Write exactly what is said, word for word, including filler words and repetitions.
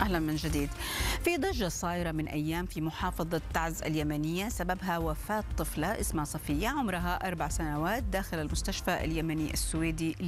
أهلا من جديد. في ضجة صايرة من أيام في محافظة تعز اليمنية سببها وفاة طفلة اسمها صفية عمرها أربع سنوات داخل المستشفى اليمني السويدي